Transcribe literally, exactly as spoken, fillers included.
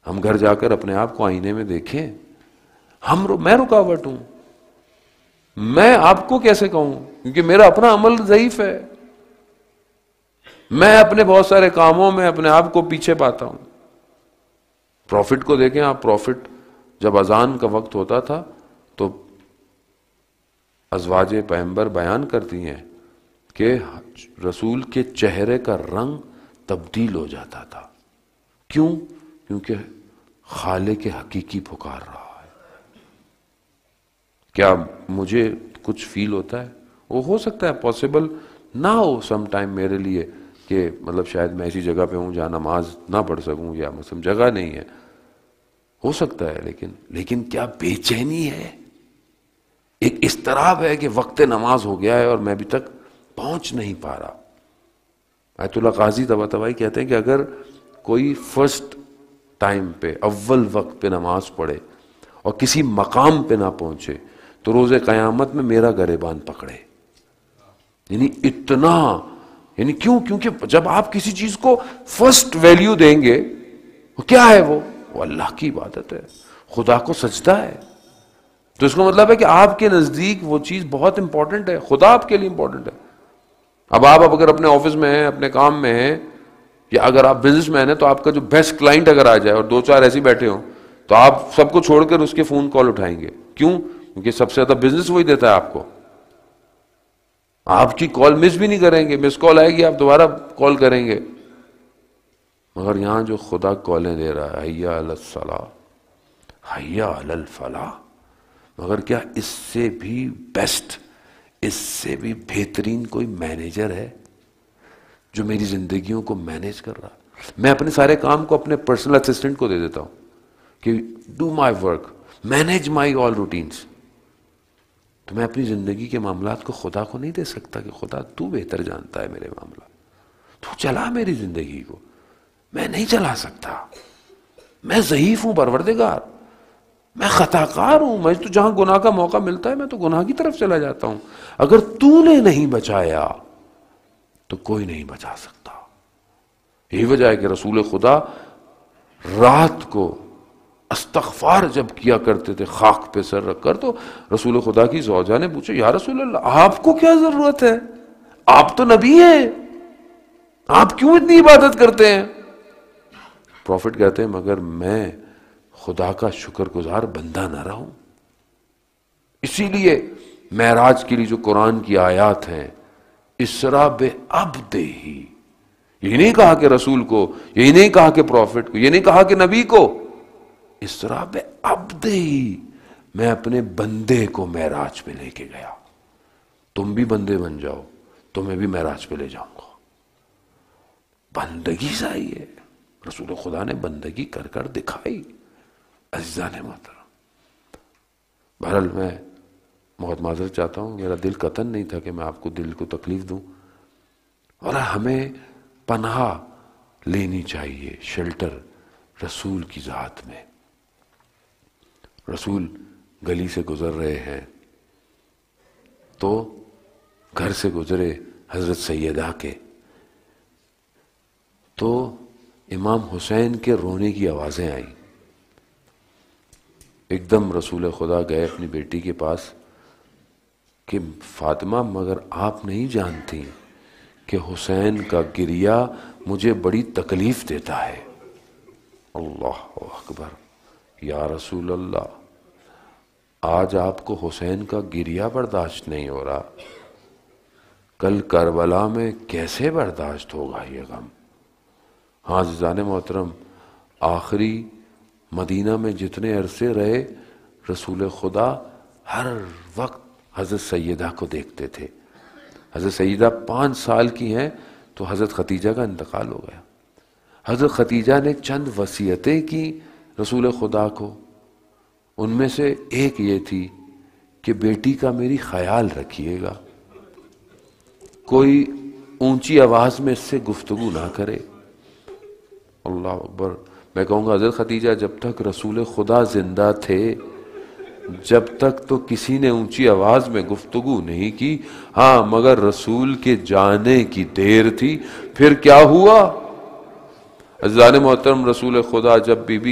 ہم گھر جا کر اپنے آپ کو آئینے میں دیکھیں. ہم میں رکاوٹ ہوں. میں آپ کو کیسے کہوں کیونکہ میرا اپنا عمل ضعیف ہے. میں اپنے بہت سارے کاموں میں اپنے آپ کو پیچھے پاتا ہوں. پروفٹ کو دیکھیں آپ. پروفٹ جب اذان کا وقت ہوتا تھا تو ازواج پیغمبر بیان کرتی ہیں کہ رسول کے چہرے کا رنگ تبدیل ہو جاتا تھا. کیوں؟ کیونکہ خالق حقیقی پکار رہا ہے. کیا مجھے کچھ فیل ہوتا ہے؟ وہ ہو سکتا ہے پاسبل نہ ہو سم ٹائم میرے لیے کہ مطلب شاید میں ایسی جگہ پہ ہوں جہاں نماز نہ پڑھ سکوں یا مثلا جگہ نہیں ہے. ہو سکتا ہے لیکن لیکن کیا بے چینی ہے؟ ایک اضطراب ہے کہ وقت نماز ہو گیا ہے اور میں ابھی تک پہنچ نہیں پا رہا. آیت اللہ قاضی طباطبائی کہتے ہیں کہ اگر کوئی فرسٹ ٹائم پہ اول وقت پہ نماز پڑھے اور کسی مقام پہ نہ پہنچے تو روز قیامت میں میرا گریبان پکڑے. یعنی اتنا یعنی کیوں؟ کیونکہ جب آپ کسی چیز کو فرسٹ ویلیو دیں گے وہ کیا ہے؟ وہ وہ اللہ کی عبادت ہے, خدا کو سجدہ ہے. تو اس کا مطلب ہے کہ آپ کے نزدیک وہ چیز بہت امپورٹنٹ ہے, خدا آپ کے لیے امپورٹنٹ ہے. اب آپ اگر اپنے آفس میں ہیں, اپنے کام میں ہیں, یا اگر آپ بزنس مین ہیں تو آپ کا جو بیسٹ کلائنٹ اگر آ جائے اور دو چار ایسے بیٹھے ہوں تو آپ سب کو چھوڑ کر اس کے فون کال اٹھائیں گے. کیوں؟ کیونکہ سب سے زیادہ بزنس وہی دیتا ہے آپ کو. آپ کی کال مس بھی نہیں کریں گے, مس کال آئے گی آپ دوبارہ کال کریں گے. مگر یہاں جو خدا کالیں دے رہا ہے, حی علی الصلاۃ, حی علی الفلاح, مگر کیا اس سے بھی بیسٹ, اس سے بھی بہترین کوئی مینیجر ہے جو میری زندگیوں کو مینیج کر رہا؟ میں اپنے سارے کام کو اپنے پرسنل اسسٹنٹ کو دے دیتا ہوں کہ do my work, manage my all routines. تو میں اپنی زندگی کے معاملات کو خدا کو نہیں دے سکتا کہ خدا تو بہتر جانتا ہے میرے معاملات, تو چلا میری زندگی کو. میں نہیں چلا سکتا, میں ضعیف ہوں پروردگار, میں خطا کار ہوں. میں تو جہاں گناہ کا موقع ملتا ہے میں تو گناہ کی طرف چلا جاتا ہوں. اگر تو نے نہیں بچایا تو کوئی نہیں بچا سکتا. یہی وجہ ہے کہ رسول خدا رات کو استغفار جب کیا کرتے تھے خاک پہ سر رکھ کر, تو رسول خدا کی زوجہ نے پوچھا, یا رسول اللہ آپ کو کیا ضرورت ہے, آپ تو نبی ہیں, آپ کیوں اتنی عبادت کرتے ہیں؟ پروفٹ کہتے ہیں مگر میں خدا کا شکر گزار بندہ نہ رہوں. اسی لیے معراج کے لیے جو قرآن کی آیات ہیں, اسرا بعبدہ, یہ نہیں کہا کہ رسول کو, یہ نہیں کہا کہ پروفٹ کو, یہ نہیں کہا کہ نبی کو, اسرا بعبدہ, میں اپنے بندے کو معراج پہ لے کے گیا. تم بھی بندے بن جاؤ, تمہیں بھی معراج پہ لے جاؤں گا. بندگی سائی ہے, رسول خدا نے بندگی کر کر دکھائی. عزیزان محترم, بہرحال میں بہت معذرت چاہتا ہوں, میرا دل قطن نہیں تھا کہ میں آپ کو دل کو تکلیف دوں. اور ہمیں پناہ لینی چاہیے, شیلٹر رسول کی ذات میں. رسول گلی سے گزر رہے ہیں تو گھر سے گزرے حضرت سیدہ کے, تو امام حسین کے رونے کی آوازیں آئیں. ایک دم رسول خدا گئے اپنی بیٹی کے پاس کہ فاطمہ مگر آپ نہیں جانتی کہ حسین کا گریہ مجھے بڑی تکلیف دیتا ہے. اللہ اکبر, یا رسول اللہ آج آپ کو حسین کا گریہ برداشت نہیں ہو رہا, کل کربلا میں کیسے برداشت ہوگا یہ غم؟ ہاں عزیزان محترم, آخری مدینہ میں جتنے عرصے رہے رسول خدا ہر وقت حضرت سیدہ کو دیکھتے تھے. حضرت سیدہ پانچ سال کی ہیں تو حضرت خدیجہ کا انتقال ہو گیا. حضرت خدیجہ نے چند وصیتیں کی رسول خدا کو, ان میں سے ایک یہ تھی کہ بیٹی کا میری خیال رکھیے گا, کوئی اونچی آواز میں اس سے گفتگو نہ کرے. اللہ اکبر. میں کہوں گا حضرت خدیجہ جب تک رسول خدا زندہ تھے جب تک تو کسی نے اونچی آواز میں گفتگو نہیں کی, ہاں مگر رسول کے جانے کی دیر تھی, پھر کیا ہوا؟ عزیزان محترم, رسول خدا جب بی بی